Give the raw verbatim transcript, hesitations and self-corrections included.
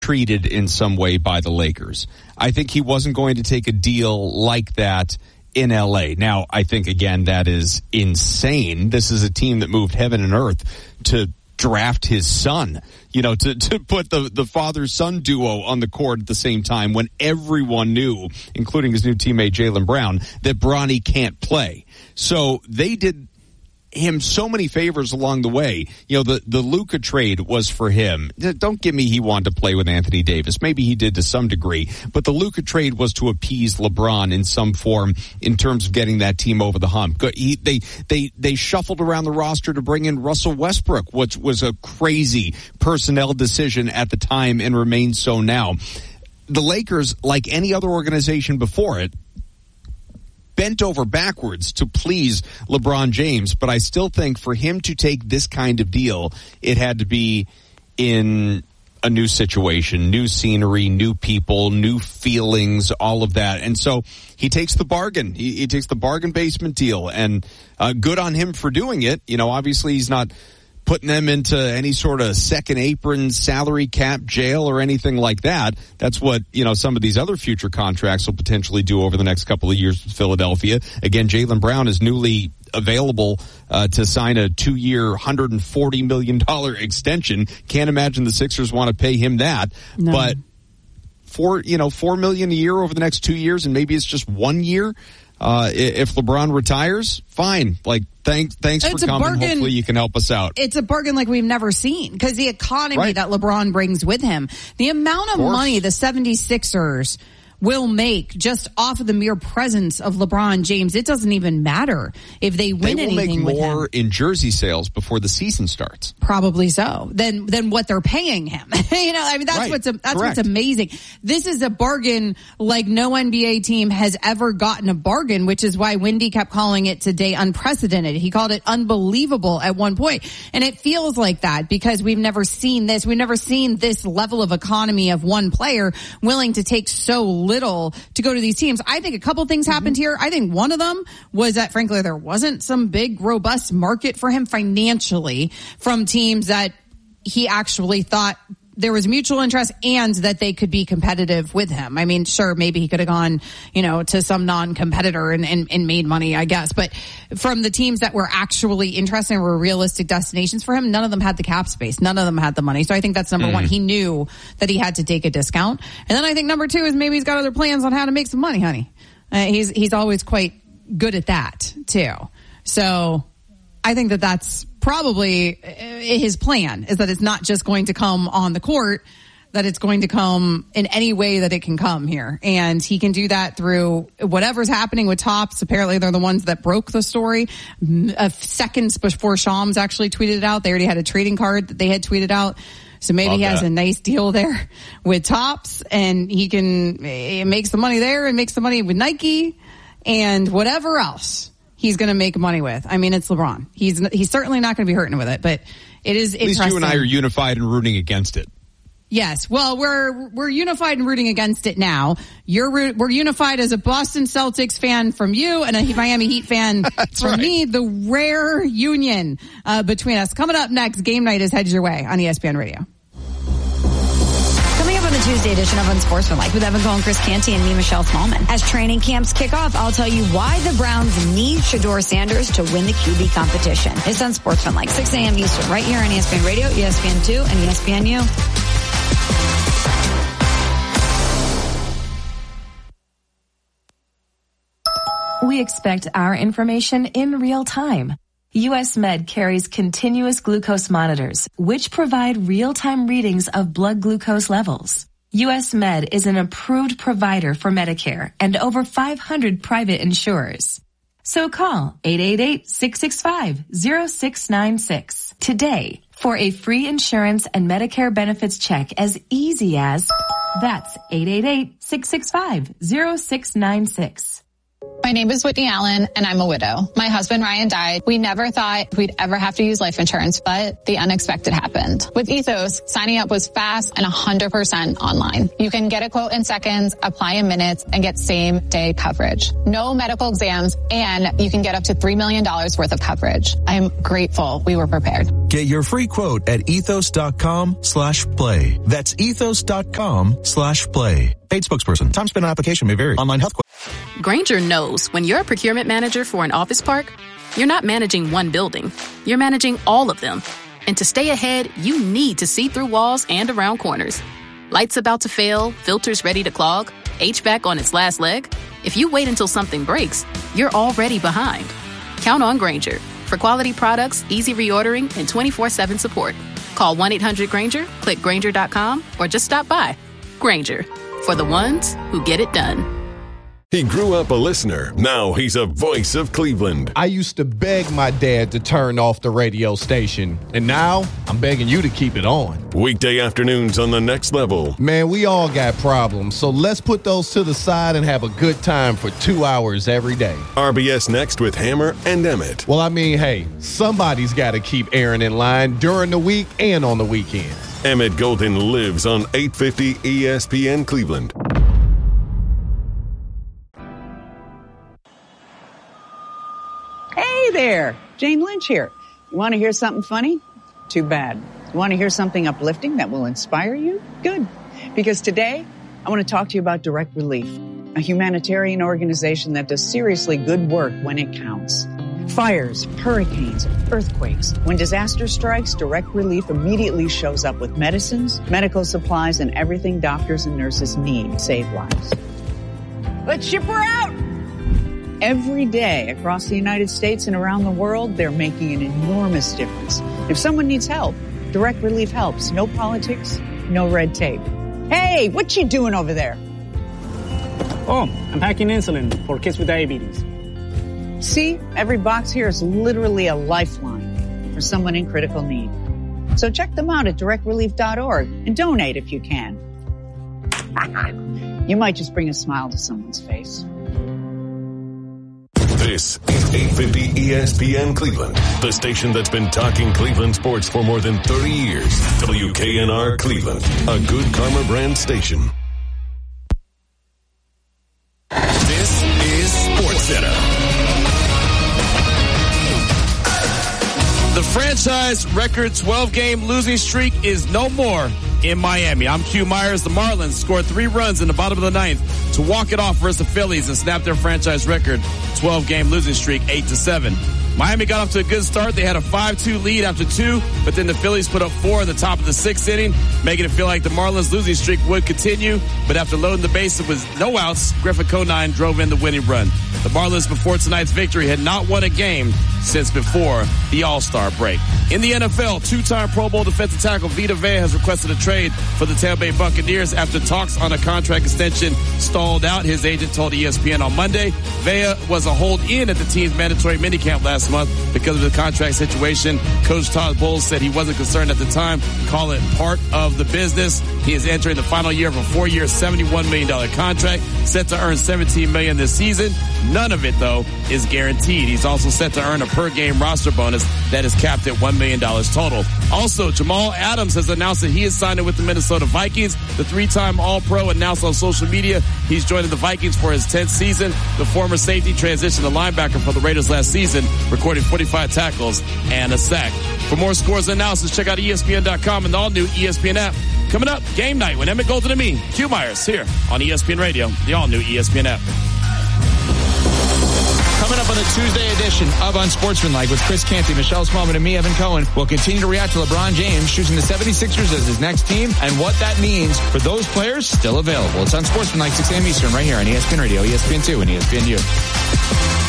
treated in some way by the Lakers. I think he wasn't going to take a deal like that in L A. Now, I think, again, that is insane. This is a team that moved heaven and earth to draft his son, you know, to, to put the, the father-son duo on the court at the same time when everyone knew, including his new teammate Jaylen Brown, that Bronny can't play. So they did him so many favors along the way. You know, the, the Luka trade was for him. Don't give me he wanted to play with Anthony Davis. Maybe he did to some degree, but the Luka trade was to appease LeBron in some form in terms of getting that team over the hump. He, they, they, they shuffled around the roster to bring in Russell Westbrook, which was a crazy personnel decision at the time and remains so now. The Lakers, like any other organization before it, bent over backwards to please LeBron James, but I still think for him to take this kind of deal, it had to be in a new situation, new scenery, new people, new feelings, all of that. And so he takes the bargain. He, he takes the bargain basement deal, and uh, good on him for doing it. You know, obviously he's not putting them into any sort of second apron salary cap jail or anything like that. That's what, you know, some of these other future contracts will potentially do over the next couple of years with Philadelphia. Again, Jaylen Brown is newly available uh, to sign a two-year, one hundred forty million dollars extension. Can't imagine the Sixers want to pay him that. No. But four, you know, four million dollars a year over the next two years, and maybe it's just one year. Uh, if LeBron retires, fine. Like, thanks, thanks it's for coming. Hopefully you can help us out. It's a bargain like we've never seen because the economy right. that LeBron brings with him, the amount of, of money the seventy-sixers will make just off of the mere presence of LeBron James. It doesn't even matter if they win they will anything make with more him. in jersey sales before the season starts. Probably so. Than than what they're paying him. you know, I mean that's right. what's that's Correct. what's amazing. This is a bargain like no N B A team has ever gotten a bargain, which is why Wendy kept calling it today unprecedented. He called it unbelievable at one point. And it feels like that because we've never seen this. We've never seen this level of economy of one player willing to take so little to go to these teams. I think a couple things happened here. I think one of them was that, frankly, there wasn't some big, robust market for him financially from teams that he actually thought there was mutual interest and that they could be competitive with him. I mean, sure, maybe he could have gone, you know, to some non-competitor and, and, and made money, I guess. But from the teams that were actually interested and were realistic destinations for him, none of them had the cap space. None of them had the money. So I think that's number mm. one. He knew that he had to take a discount. And then I think number two is maybe he's got other plans on how to make some money, honey. Uh, he's, he's always quite good at that, too. So I think that that's probably his plan, is that it's not just going to come on the court, that it's going to come in any way that it can come here. And he can do that through whatever's happening with Topps. Apparently they're the ones that broke the story. A seconds before Shams actually tweeted it out. They already had a trading card that they had tweeted out. So maybe Love he has that. a nice deal there with Topps, and he can he makes the money there and makes the money with Nike and whatever else he's going to make money with. I mean, it's LeBron. He's he's certainly not going to be hurting with it, but it is At interesting. least you and I are unified and rooting against it. Yes. Well, we're we're unified and rooting against it now. You're we're unified as a Boston Celtics fan from you and a Miami Heat fan from right. me. The rare union uh, between us. Coming up next, Game Night is headed your way on E S P N Radio. Coming up on the Tuesday edition of Unsportsmanlike with Evan Cohen, Chris Canty, and me, Michelle Smallman. As training camps kick off, I'll tell you why the Browns need Shedeur Sanders to win the Q B competition. It's Unsportsmanlike, six a.m. Eastern, right here on E S P N Radio, E S P N two, and E S P N U. We expect our information in real time. U S Med carries continuous glucose monitors, which provide real-time readings of blood glucose levels. U S Med is an approved provider for Medicare and over five hundred private insurers. So call eight eight eight, six six five, zero six nine six today for a free insurance and Medicare benefits check as easy as that's eight eight eight, six six five, zero six nine six. My name is Whitney Allen, and I'm a widow. My husband, Ryan, died. We never thought we'd ever have to use life insurance, but the unexpected happened. With Ethos, signing up was fast and one hundred percent online. You can get a quote in seconds, apply in minutes, and get same-day coverage. No medical exams, and you can get up to three million dollars worth of coverage. I am grateful we were prepared. Get your free quote at ethos.com slash play. That's ethos.com slash play. Paid spokesperson. Time spent on application may vary. Online health. Grainger knows when you're a procurement manager for an office park, you're not managing one building. You're managing all of them. And to stay ahead, you need to see through walls and around corners. Lights about to fail, filters ready to clog, H V A C on its last leg. If you wait until something breaks, you're already behind. Count on Grainger for quality products, easy reordering, and twenty-four seven support. Call one eight hundred Grainger, click Grainger dot com, or just stop by. Grainger, for the ones who get it done. He grew up a listener. Now he's a voice of Cleveland. I used to beg my dad to turn off the radio station, and now I'm begging you to keep it on. Weekday afternoons on The Next Level. Man, we all got problems, so let's put those to the side and have a good time for two hours every day. R B S Next with Hammer and Emmett. Well, I mean, hey, somebody's got to keep Aaron in line during the week and on the weekends. Emmett Golden lives on eight fifty E S P N Cleveland. Hey there, Jane Lynch here. You want to hear something funny? Too bad. You want to hear something uplifting that will inspire you? Good. Because today, I want to talk to you about Direct Relief, a humanitarian organization that does seriously good work when it counts. Fires, hurricanes, earthquakes. When disaster strikes, Direct Relief immediately shows up with medicines, medical supplies, and everything doctors and nurses need to save lives. Let's ship her out! Every day across the United States and around the world, they're making an enormous difference. If someone needs help, Direct Relief helps. No politics, no red tape. Hey, what you doing over there? Oh, I'm packing insulin for kids with diabetes. See, every box here is literally a lifeline for someone in critical need. So check them out at direct relief dot org and donate if you can. You might just bring a smile to someone's face. This is eight fifty E S P N Cleveland, the station that's been talking Cleveland sports for more than thirty years. W K N R Cleveland, a good Karma brand station. This is SportsCenter. The franchise record twelve-game losing streak is no more in Miami. I'm Q Myers. The Marlins scored three runs in the bottom of the ninth to walk it off versus the Phillies and snap their franchise record twelve-game losing streak eight to seven. Miami got off to a good start. They had a five two lead after two, but then the Phillies put up four in the top of the sixth inning, making it feel like the Marlins' losing streak would continue. But after loading the bases with no outs, Griffin Conine drove in the winning run. The Marlins, before tonight's victory, had not won a game since before the All-Star break. In the N F L, two-time Pro Bowl defensive tackle Vita Vea has requested a trade for the Tampa Bay Buccaneers after talks on a contract extension stalled out. His agent told E S P N on Monday Vea was a hold-in at the team's mandatory minicamp last month because of the contract situation. Coach Todd Bowles said he wasn't concerned at the time. Call it part of the business. He is entering the final year of a four-year, seventy-one million dollars contract, set to earn seventeen million dollars this season. None of it, though, is guaranteed. He's also set to earn a per-game roster bonus that is capped at one million dollars total. Also, Jamal Adams has announced that he is signing with the Minnesota Vikings. The three-time All-Pro announced on social media he's joining the Vikings for his tenth season. The former safety transitioned to linebacker for the Raiders last season, recording forty-five tackles and a sack. For more scores and analysis, check out E S P N dot com and the all-new E S P N app. Coming up, game night with Emmett Golden and me, Q Myers, here on E S P N Radio, the all-new E S P N app. Coming up on the Tuesday edition of Unsportsmanlike with Chris Canty, Michelle Smallman, and me, Evan Cohen, we'll continue to react to LeBron James choosing the seventy-sixers as his next team and what that means for those players still available. It's Unsportsmanlike, six a.m. Eastern, right here on E S P N Radio, E S P N two, and E S P N U.